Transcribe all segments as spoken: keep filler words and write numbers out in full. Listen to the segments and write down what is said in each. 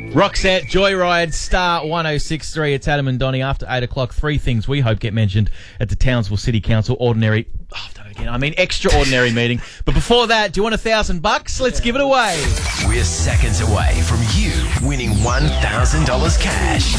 Roxette, Joyride, Star one oh six three. It's Adam and Donnie after eight o'clock. Three things we hope get mentioned at the Townsville City Council ordinary... Oh, I've done it again. I mean extraordinary meeting. But before that, do you want a thousand bucks? Let's give it away. We're seconds away from you winning one thousand dollars cash.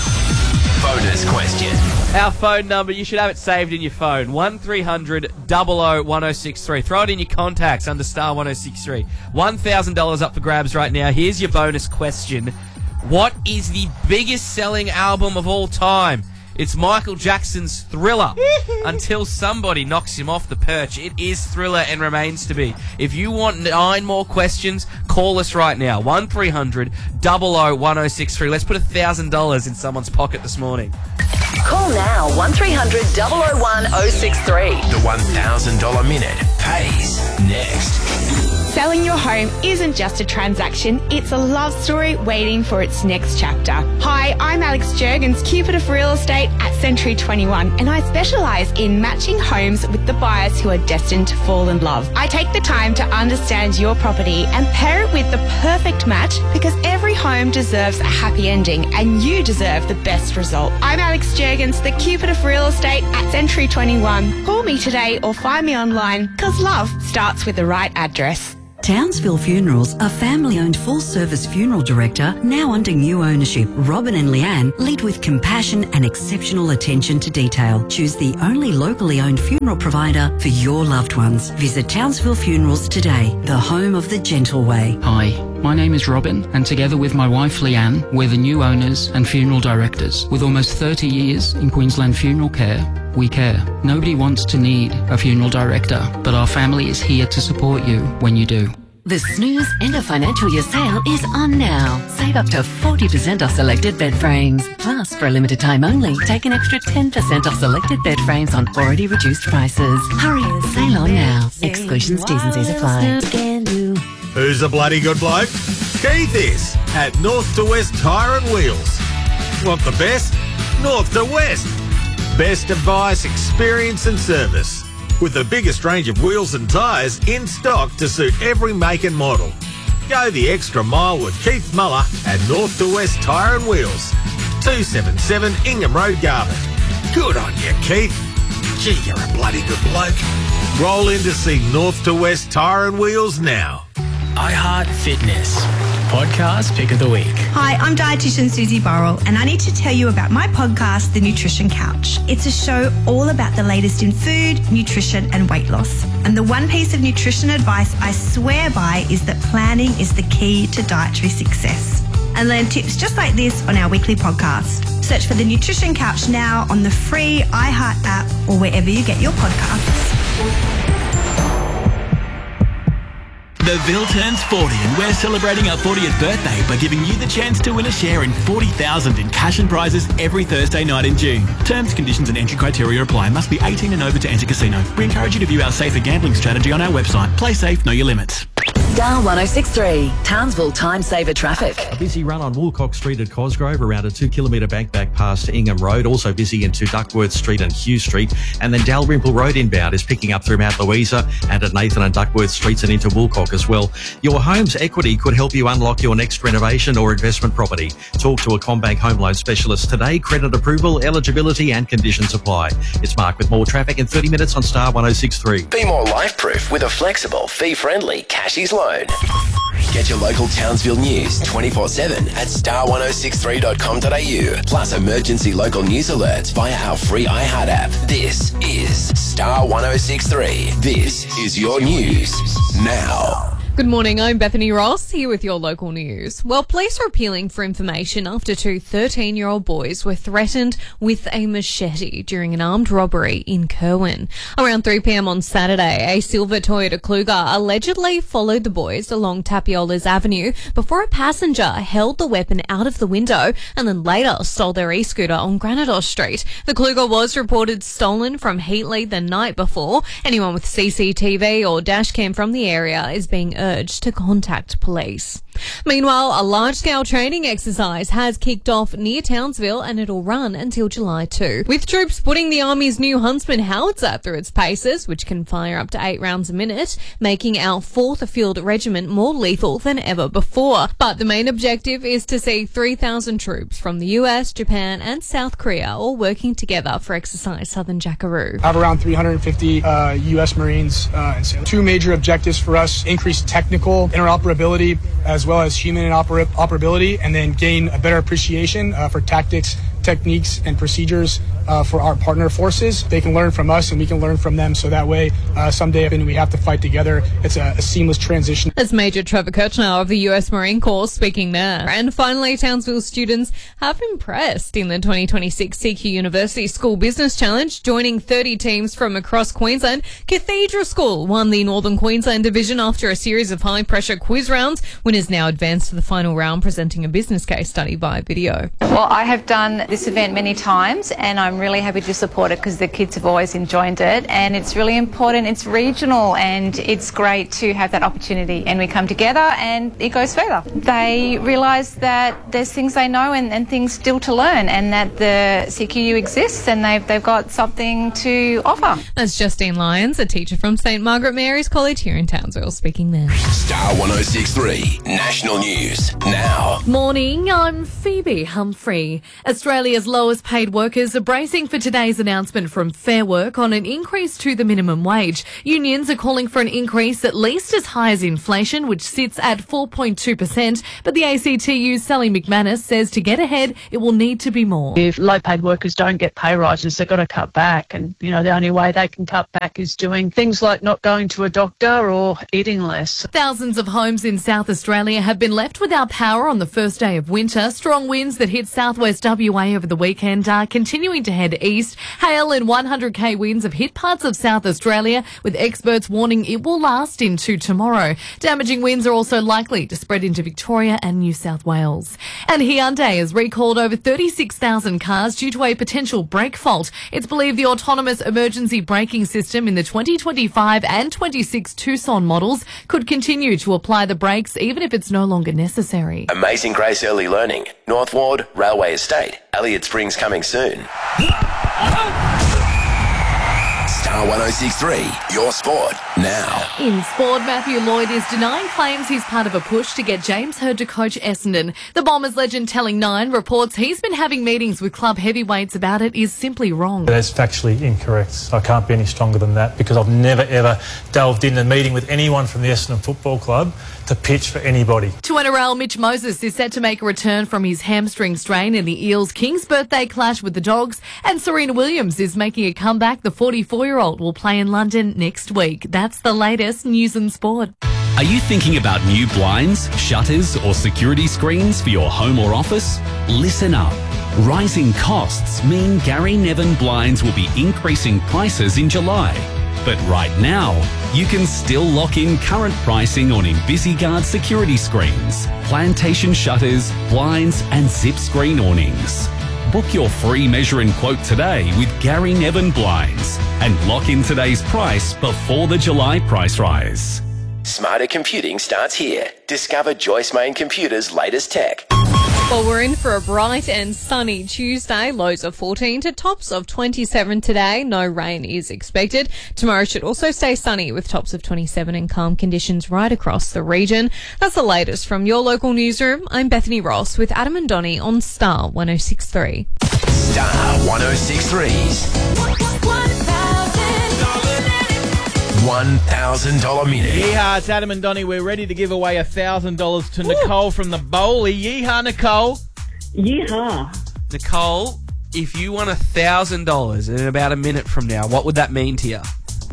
Bonus question. Our phone number, you should have it saved in your phone. one three hundred double oh one oh six three. Throw it in your contacts under star one oh six three. one thousand dollars up for grabs right now. Here's your bonus question. What is the biggest selling album of all time? It's Michael Jackson's Thriller. Until somebody knocks him off the perch, it is Thriller and remains to be. If you want nine more questions, call us right now. one three hundred double oh one oh six three. Let's put one thousand dollars in someone's pocket this morning. Call now, one three hundred double oh one oh six three. The one thousand dollars minute pays next. Selling your home isn't just a transaction, it's a love story waiting for its next chapter. Hi, I'm Alex Jurgens, Cupid of Real Estate at Century twenty-one, and I specialise in matching homes with the buyers who are destined to fall in love. I take the time to understand your property and pair it with the perfect match because every home deserves a happy ending and you deserve the best result. I'm Alex Jurgens, the Cupid of Real Estate at Century twenty-one. Call me today or find me online because love starts with the right address. Townsville Funerals, a family-owned full-service funeral director, now under new ownership. Robin and Leanne lead with compassion and exceptional attention to detail. Choose the only locally owned funeral provider for your loved ones. Visit Townsville Funerals today, the home of the gentle way. Hi, my name is Robin, and together with my wife Leanne, we're the new owners and funeral directors. With almost thirty years in Queensland funeral care, we care. Nobody wants to need a funeral director, but our family is here to support you when you do. The Snooze End of Financial Year sale is on now. Save up to forty percent off selected bed frames. Plus, for a limited time only, take an extra ten percent off selected bed frames on already reduced prices. Hurry, sale on now. Exclusions, T's and C's apply. Who's a bloody good bloke? Keith is at North to West Tyre and Wheels. Want the best? North to West. Best advice, experience and service. With the biggest range of wheels and tyres in stock to suit every make and model. Go the extra mile with Keith Muller at North to West Tyre and Wheels. two seventy-seven Ingham Road, Garvin. Good on you, Keith. Gee, you're a bloody good bloke. Roll in to see North to West Tyre and Wheels now. iHeart Fitness. Podcast Pick of the Week. Hi, I'm dietitian Susie Burrell, and I need to tell you about my podcast, The Nutrition Couch. It's a show all about the latest in food, nutrition, and weight loss. And the one piece of nutrition advice I swear by is that planning is the key to dietary success. And learn tips just like this on our weekly podcast. Search for The Nutrition Couch now on the free iHeart app or wherever you get your podcasts. The Ville turns forty and we're celebrating our fortieth birthday by giving you the chance to win a share in forty thousand dollars in cash and prizes every Thursday night in June. Terms, conditions and entry criteria apply. Must be eighteen and over to enter casino. We encourage you to view our safer gambling strategy on our website. Play safe, know your limits. Star one oh six three, Townsville Time Saver Traffic. A busy run on Woolcock Street at Cosgrove, around a two kilometre bank back past Ingham Road. Also busy into Duckworth Street and Hugh Street. And then Dalrymple Road inbound is picking up through Mount Louisa and at Nathan and Duckworth Streets and into Woolcock as well. Your home's equity could help you unlock your next renovation or investment property. Talk to a CommBank home loan specialist today. Credit approval, eligibility and conditions apply. It's Mark with more traffic in thirty minutes on Star one oh six three. Be more life-proof with a flexible, fee-friendly Cashies loan. Get your local Townsville news twenty-four seven at star one oh six three dot com dot a u. Plus emergency local news alerts via our free iHeart app. This is Star one oh six three. This is your news now. Good morning, I'm Bethany Ross, here with your local news. Well, police are appealing for information after two thirteen-year-old boys were threatened with a machete during an armed robbery in Kerwin. Around three p.m. on Saturday, a silver Toyota Kluger allegedly followed the boys along Tapiola's Avenue before a passenger held the weapon out of the window and then later stole their e-scooter on Granados Street. The Kluger was reported stolen from Heatley the night before. Anyone with C C T V or dashcam from the area is being urged to contact police. Meanwhile, a large-scale training exercise has kicked off near Townsville and it'll run until July second. With troops putting the Army's new Huntsman howitzer through its paces, which can fire up to eight rounds a minute, making our fourth Field Regiment more lethal than ever before. But the main objective is to see three thousand troops from the U S, Japan and South Korea all working together for Exercise Southern Jackaroo. I have around three hundred fifty uh, U S Marines uh, and sailors. Two major objectives for us: increase technical interoperability as well as human interoper- operability, and then gain a better appreciation uh, for tactics, techniques and procedures uh, for our partner forces. They can learn from us and we can learn from them, so that way uh, someday when we have to fight together, it's a, a seamless transition. That's Major Trevor Kirchner of the U S Marine Corps speaking there. And finally, Townsville students have impressed in the twenty twenty-six C Q University School Business Challenge, joining thirty teams from across Queensland. Cathedral School won the Northern Queensland division after a series of high-pressure quiz rounds. Winners now advance to the final round, presenting a business case study via video. Well, I have done this event many times and I'm really happy to support it because the kids have always enjoyed it, and it's really important. It's regional and it's great to have that opportunity, and we come together and it goes further. They realise that there's things they know and, and things still to learn, and that the C Q U exists and they've, they've got something to offer. That's Justine Lyons, a teacher from Saint Margaret Mary's College here in Townsville, speaking there. Star one oh six three National News now. Morning, I'm Phoebe Humphrey. Australia's lowest paid workers are bracing for today's announcement from Fair Work on an increase to the minimum wage. Unions are calling for an increase at least as high as inflation, which sits at four point two percent. But the A C T U's Sally McManus says to get ahead, it will need to be more. If low-paid workers don't get pay rises, they've got to cut back. And, you know, the only way they can cut back is doing things like not going to a doctor or eating less. Thousands of homes in South Australia have been left without power on the first day of winter. Strong winds that hit southwest W A over the weekend are continuing to head east. Hail and one hundred k winds have hit parts of South Australia, with experts warning it will last into tomorrow. Damaging winds are also likely to spread into Victoria and New South Wales. And Hyundai has recalled over thirty-six thousand cars due to a potential brake fault. It's believed the autonomous emergency braking system in the twenty twenty-five and twenty-six Tucson models could continue to apply the brakes even if it's no longer necessary. Amazing Grace Early Learning, North Ward, Railway Estate, Elliott Springs coming soon. Star one oh six three, your sport now. In sport, Matthew Lloyd is denying claims he's part of a push to get James Hird to coach Essendon. The Bombers legend telling Nine reports he's been having meetings with club heavyweights about it is simply wrong. That's factually incorrect. I can't be any stronger than that, because I've never ever delved in a meeting with anyone from the Essendon Football Club to pitch for anybody. To N R L, Mitch Moses is set to make a return from his hamstring strain in the Eels' King's birthday clash with the Dogs, and Serena Williams is making a comeback. The forty-four-year-old will play in London next week. That's the latest news and sport. Are you thinking about new blinds, shutters or security screens for your home or office? Listen up. Rising costs mean Gary Nevin Blinds will be increasing prices in July. But right now, you can still lock in current pricing on InvisiGuard security screens, plantation shutters, blinds and zip screen awnings. Book your free measure and quote today with Gary Nevin Blinds and lock in today's price before the July price rise. Smarter computing starts here. Discover Joyce Main Computer's latest tech. Well, we're in for a bright and sunny Tuesday. Lows of fourteen to tops of twenty-seven today. No rain is expected. Tomorrow should also stay sunny with tops of twenty-seven and calm conditions right across the region. That's the latest from your local newsroom. I'm Bethany Ross with Adam and Donnie on Star one oh six three. Star one oh six three's one thousand dollars minute. Yeehaw, it's Adam and Donnie. We're ready to give away one thousand dollars to Nicole from the Bowley. Yeehaw, Nicole. Yeehaw. Nicole, if you won one thousand dollars in about a minute from now, what would that mean to you?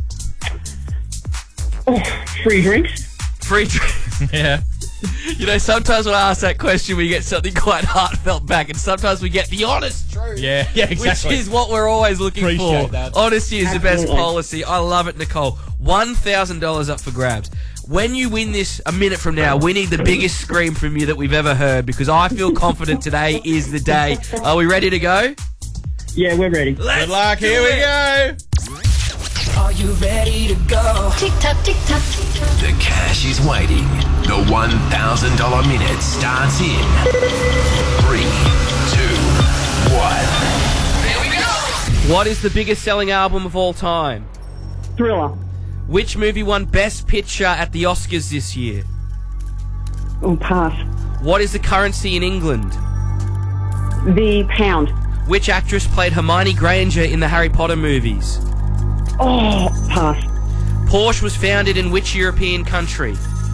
Oh, free drinks. Free drinks. Yeah. You know, sometimes when I ask that question, we get something quite heartfelt back, and sometimes we get the honest truth. Yeah, yeah, exactly. Which is what we're always looking Appreciate for. that. Honesty is Absolutely. the best policy. I love it, Nicole. one thousand dollars up for grabs. When you win this a minute from now, we need the biggest scream from you that we've ever heard, because I feel confident today is the day. Are we ready to go? Yeah, we're ready. Let's Good luck. do Here it. we go. Are you ready to go? Tick tock, tick tock. The cash is waiting. The one thousand dollars minute starts in three, two, one. There we go. What is the biggest selling album of all time? Thriller. Which movie won Best Picture at the Oscars this year? Oh, pass. What is the currency in England? The pound. Which actress played Hermione Granger in the Harry Potter movies? Oh, pass. Porsche was founded in which European country?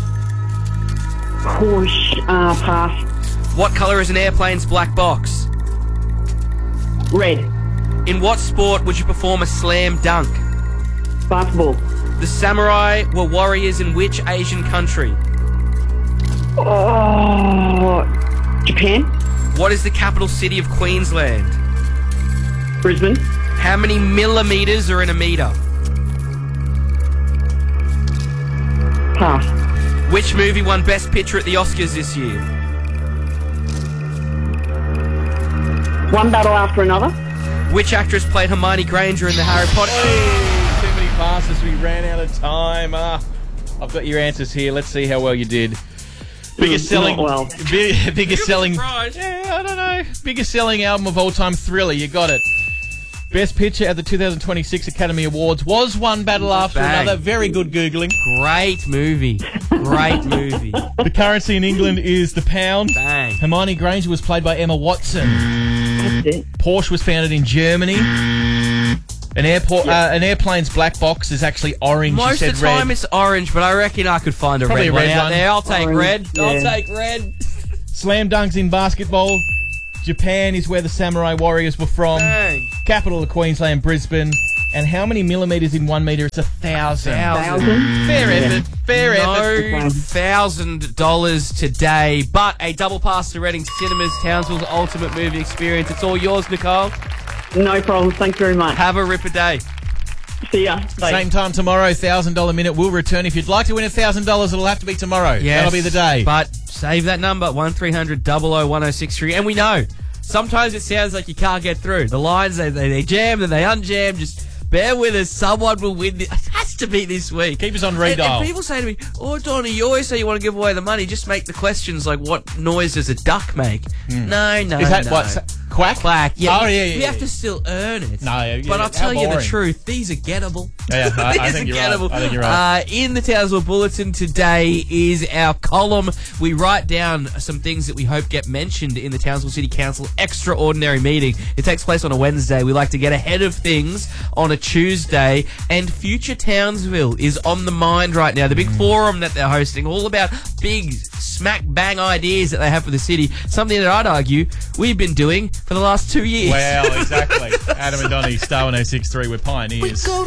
Porsche, uh, pass. What colour is an airplane's black box? Red. In what sport would you perform a slam dunk? Basketball. The samurai were warriors in which Asian country? Oh, Japan. What is the capital city of Queensland? Brisbane. How many millimetres are in a metre? Pass. Which movie won Best Picture at the Oscars this year? One battle after another. Which actress played Hermione Granger in the Harry Potter? Hey, too many passes. We ran out of time. Ah, I've got your answers here. Let's see how well you did. Biggest Mm, selling, not well. big, biggest selling. Yeah, I don't know. Biggest selling album of all time, Thriller. You got it. Best Picture at the two thousand twenty-six Academy Awards was One Battle After Bang. Another. Very good googling. Great movie. Great movie. The currency in England is the pound. Bang. Hermione Granger was played by Emma Watson. That's it. Porsche was founded in Germany. An airport, uh, an airplane's black box is actually orange. Most you said of the time red. it's orange, but I reckon I could find a Probably red, a red one out one. there. I'll take Orange, red. I'll yeah. take red. Slam dunks in basketball. Japan is where the samurai warriors were from. Bang. Capital of Queensland, Brisbane. And how many millimetres in one metre? It's a thousand. Thousand. Fair effort. Fair effort. No thousand dollars today, but a double pass to Reading Cinemas, Townsville's ultimate movie experience. It's all yours, Nicole. No problem. Thanks very much. Have a ripper day. See ya. Bye. Same time tomorrow, one thousand dollars minute will return. If you'd like to win one thousand dollars, it'll have to be tomorrow. Yes, That'll be the day. But save that number, one three hundred double oh one oh six three. And we know, sometimes it sounds like you can't get through. The lines, they, they, they jam, then they unjam. Just bear with us. Someone will win. This. It has to be this week. Keep us on And, redial. and people say to me, oh, Donnie, you always say you want to give away the money. Just make the questions like, what noise does a duck make? Mm. No, no, Is that no. what? sa- Quack? Quack. Yeah, Oh, we, yeah, yeah, we yeah. have to still earn it. No, yeah, But I'll how tell you the boring. truth. These are gettable. Yeah, I- I These think are you're right. gettable. I think you're right. Uh, in the Townsville Bulletin today is our column. We write down some things that we hope get mentioned in the Townsville City Council extraordinary meeting. It takes place on a Wednesday. We like to get ahead of things on a Tuesday. And Future Townsville is on the mind right now. The big forum that they're hosting, all about big smack bang ideas that they have for the city. Something that I'd argue we've been doing for the last two years. Well, exactly. Adam and Donnie, Star one oh six three, we're pioneers.